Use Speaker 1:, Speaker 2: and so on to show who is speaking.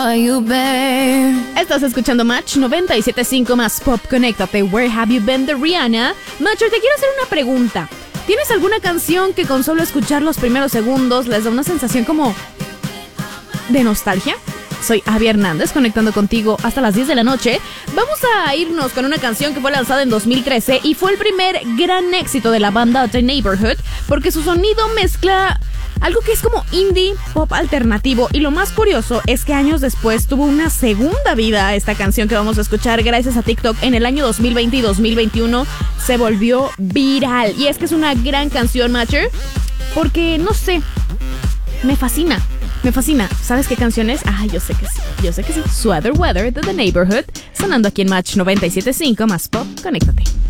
Speaker 1: Are you there?
Speaker 2: Estás escuchando Match 97.5 más Pop. Conéctate. Where Have You Been de Rihanna. Matcher, te quiero hacer una pregunta. ¿Tienes alguna canción que con solo escuchar los primeros segundos les da una sensación como de nostalgia? Soy Abby Hernández, conectando contigo hasta las 10 de la noche. Vamos a irnos con una canción que fue lanzada en 2013 y fue el primer gran éxito de la banda The Neighborhood, porque su sonido mezcla algo que es como indie, pop alternativo, y lo más curioso es que años después tuvo una segunda vida esta canción que vamos a escuchar gracias a TikTok. En el año 2020 y 2021 se volvió viral, y es que es una gran canción, Matcher, porque, no sé, me fascina. ¿Sabes qué canción es? Yo sé que sí. Sweater Weather de The Neighborhood, sonando aquí en Match 97.5 más Pop. Conéctate.